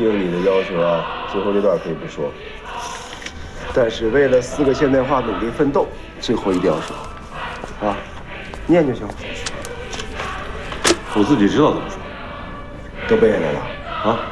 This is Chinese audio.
应你的要求啊，最后这段可以不说。但是为了4个现代化努力奋斗，最后一定要说，啊，念就行。 我自己知道怎么说， 都背下来了啊。